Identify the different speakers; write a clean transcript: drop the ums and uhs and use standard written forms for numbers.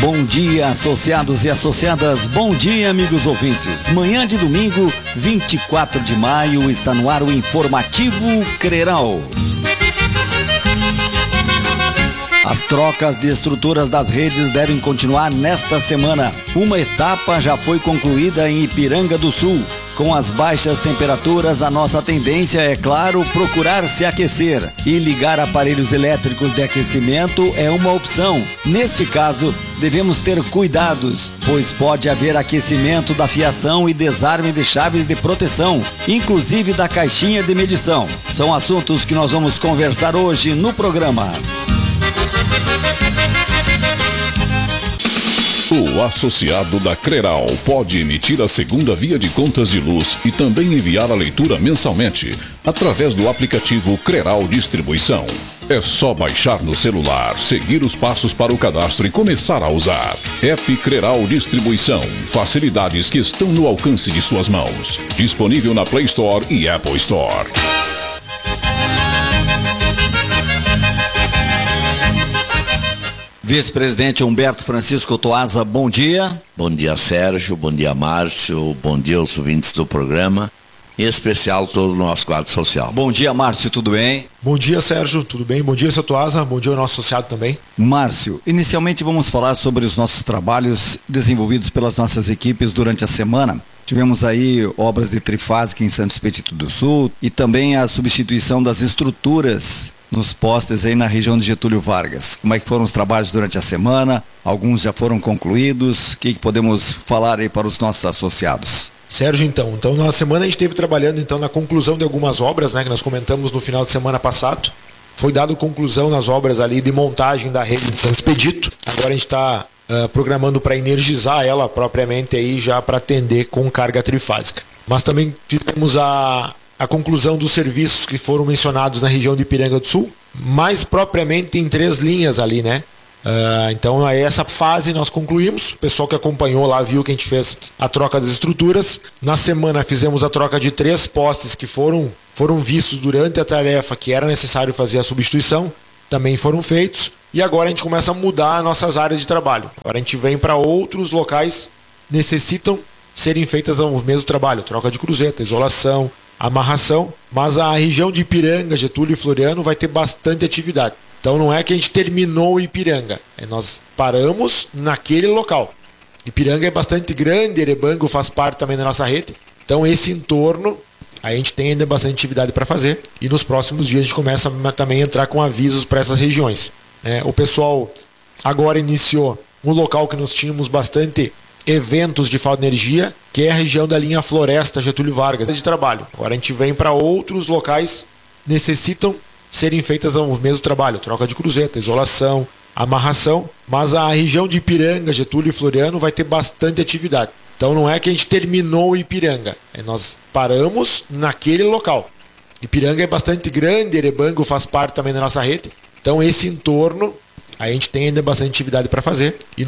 Speaker 1: Bom dia, associados e associadas, bom dia, amigos ouvintes. Manhã de domingo, 24 de maio, está no ar o Informativo Creral. As trocas de estruturas das redes devem continuar nesta semana. Uma etapa já foi concluída em Ipiranga do Sul. Com as baixas temperaturas, a nossa tendência é, claro, procurar se aquecer. E ligar aparelhos elétricos de aquecimento é uma opção. Neste caso, devemos ter cuidados, pois pode haver aquecimento da fiação e desarme de chaves de proteção, inclusive da caixinha de medição. São assuntos que nós vamos conversar hoje no programa.
Speaker 2: O associado da Creral pode emitir a segunda via de contas de luz e também enviar a leitura mensalmente, através do aplicativo Creral Distribuição. É só baixar no celular, seguir os passos para o cadastro e começar a usar. App Creral Distribuição. Facilidades que estão no alcance de suas mãos. Disponível na Play Store e Apple Store.
Speaker 1: Vice-presidente Humberto Francisco Toaza, bom dia.
Speaker 3: Bom dia, Sérgio, bom dia, Márcio, bom dia aos ouvintes do programa, em especial todo o nosso quadro social.
Speaker 1: Bom dia, Márcio, tudo bem?
Speaker 4: Bom dia, Sérgio, tudo bem? Bom dia, seu Toaza, bom dia ao nosso associado também.
Speaker 1: Márcio, inicialmente vamos falar sobre os nossos trabalhos desenvolvidos pelas nossas equipes durante a semana. Tivemos aí obras de trifásica em Santo Expedito do Sul e também a substituição das estruturas nos postes aí na região de Getúlio Vargas. Como é que foram os trabalhos durante a semana? Alguns já foram concluídos. O que podemos falar aí para os nossos associados?
Speaker 4: Sérgio, então na semana a gente esteve trabalhando na conclusão de algumas obras, que nós comentamos no final de semana passado. Foi dado conclusão nas obras ali de montagem da rede de Santo Expedito. Agora a gente está programando para energizar ela propriamente aí já para atender com carga trifásica. Mas também fizemos a conclusão dos serviços que foram mencionados na região de Ipiranga do Sul, mais propriamente em 3 linhas ali, então essa fase nós concluímos. O pessoal que acompanhou lá viu que a gente fez a troca das estruturas. Na semana fizemos a troca de 3 postes que foram vistos durante a tarefa que era necessário fazer a substituição, também foram feitos. E agora a gente começa a mudar nossas áreas de trabalho. Agora a gente vem para outros locais que necessitam serem feitas o mesmo trabalho, troca de cruzeta, isolação, amarração, mas a região de Ipiranga, Getúlio e Floriano vai ter bastante atividade. Então não é que a gente terminou Ipiranga, nós paramos naquele local. Ipiranga é bastante grande, Erebango faz parte também da nossa rede, então esse entorno a gente tem ainda bastante atividade para fazer e nos próximos dias a gente começa também a entrar com avisos para essas regiões. O pessoal agora iniciou um local que nós tínhamos bastante eventos de falta de energia, que é a região da linha Floresta Getúlio Vargas de trabalho. Agora a gente vem para outros locais que necessitam serem feitas o mesmo trabalho, troca de cruzeta, isolação, amarração, mas a região de Ipiranga, Getúlio e Floriano vai ter bastante atividade. Então não é que a gente terminou Ipiranga, nós paramos naquele local. Ipiranga é bastante grande, Erebango faz parte também da nossa rede, então esse entorno a gente tem ainda bastante atividade para fazer e